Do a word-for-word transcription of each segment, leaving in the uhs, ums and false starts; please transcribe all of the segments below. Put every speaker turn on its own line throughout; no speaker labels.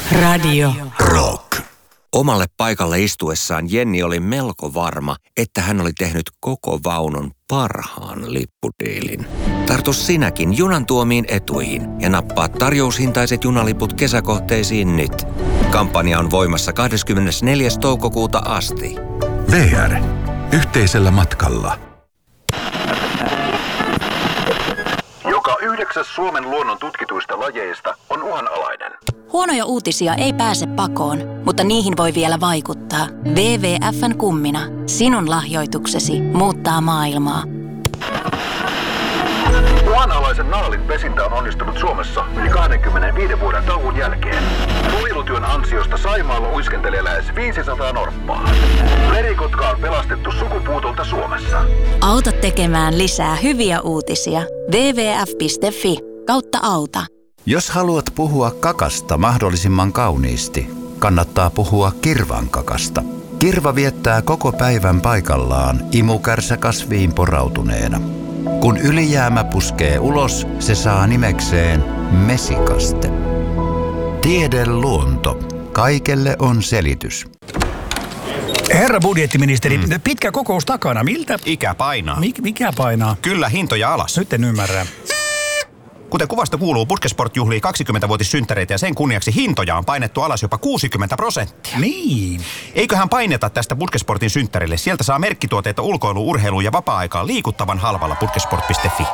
Radio
Rock. Omalle paikalle istuessaan Jenni oli melko varma, että hän oli tehnyt koko vaunun parhaan lippudiilin. Tartu sinäkin junan tuomiin etuihin ja nappaa tarjoushintaiset junaliput kesäkohteisiin nyt. Kampanja on voimassa kahdeskymmenesneljäs toukokuuta asti.
V R. Yhteisellä matkalla.
Joka yhdeksäs Suomen luonnon tutkituista lajeista on uhanalainen.
Huonoja uutisia ei pääse pakoon, mutta niihin voi vielä vaikuttaa. W W F:n kummina. Sinun lahjoituksesi muuttaa maailmaa.
Uhanalaisen naalin pesintä on onnistunut Suomessa yli kaksikymmentäviisi vuoden tauon jälkeen. Suojelutyön ansiosta Saimaalla uiskentelee lähes viisisataa norppaa. Merikotka on pelastettu sukupuutolta Suomessa.
Auta tekemään lisää hyviä uutisia. W W F piste F I kautta auta.
Jos haluat puhua kakasta mahdollisimman kauniisti, kannattaa puhua kirvan kakasta. Kirva viettää koko päivän paikallaan imukärsäkasviin porautuneena. Kun ylijäämä puskee ulos, se saa nimekseen mesikaste. Tiede luonto. Kaikelle on selitys.
Herra budjettiministeri, mm. pitkä kokous takana. Miltä?
Ikä painaa.
Mik, mikä painaa?
Kyllä, hintoja alas.
Nyt en ymmärrä.
Kuten kuvasta kuuluu, Puskesport juhlii kaksikymmentävuotissynttäreitä ja sen kunniaksi hintoja on painettu alas jopa kuusikymmentä prosenttia.
Niin.
Eiköhän paineta tästä Puskesportin synttärille. Sieltä saa merkkituotteita ulkoiluun, urheiluun ja vapaa-aikaan liikuttavan halvalla puskesport piste F I.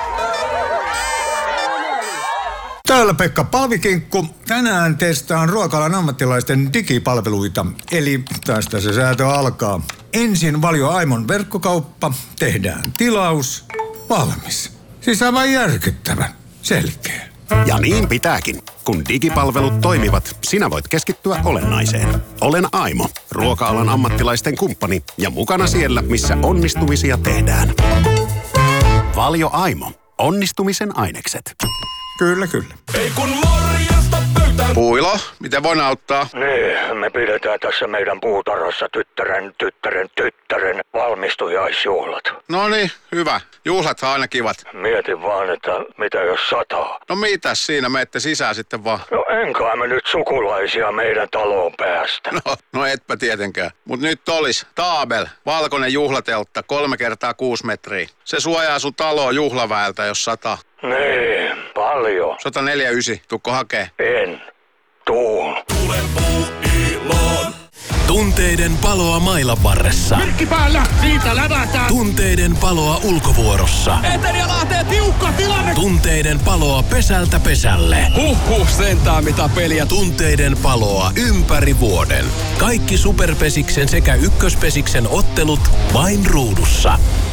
Täällä Pekka Palvikinkku. Tänään testaan ruoka-alan ammattilaisten digipalveluita. Eli tästä se säätö alkaa. Ensin Valio Aimon verkkokauppa. Tehdään tilaus. Valmis. Siis aivan järkyttävä. Selkeä.
Ja niin pitääkin. Kun digipalvelut toimivat, sinä voit keskittyä olennaiseen. Olen Aimo, ruoka-alan ammattilaisten kumppani ja mukana siellä, missä onnistumisia tehdään. Valio Aimo. Onnistumisen ainekset.
Kyllä, kyllä.
Ei kun morjesta pöytään.
Puilo, miten voin auttaa?
Niin, me pidetään tässä meidän puutarhassa tyttären, tyttären, tyttären valmistujaisjuhlat.
No niin, hyvä. Juhlathan aina kivat.
Mietin vaan, että mitä jos sataa.
No mitäs siinä, menette sisään sitten vaan.
No enkä me nyt sukulaisia meidän taloon päästä.
No, no etpä tietenkään. Mut nyt olis Taabel, valkoinen juhlateltta, kolme kertaa kuusi metriä. Se suojaa sun taloa juhlaväeltä, jos sataa.
Niin, paljon.
sata neljäkymmentäyhdeksän, tukko hakee?
En. Tuun.
Tule puuiloon.
Tunteiden paloa mailan varressa.
Merkki päällä, siitä lävätään.
Tunteiden paloa ulkovuorossa.
Etelä lähtee tiukka tilanne.
Tunteiden paloa pesältä pesälle.
Huhhuh, sentään mitä peliä.
Tunteiden paloa ympäri vuoden. Kaikki Superpesiksen sekä Ykköspesiksen ottelut vain ruudussa.